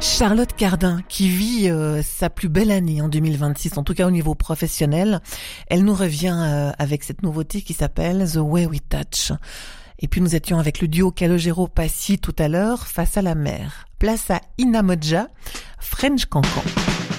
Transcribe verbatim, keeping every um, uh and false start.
Charlotte Cardin, qui vit euh, sa plus belle année en deux mille vingt-six, en tout cas au niveau professionnel. Elle nous revient euh, avec cette nouveauté qui s'appelle The Way We Touch. Et puis nous étions avec le duo Calogero-Passy tout à l'heure, Face à la mer. Place à Inamoja, French Cancan.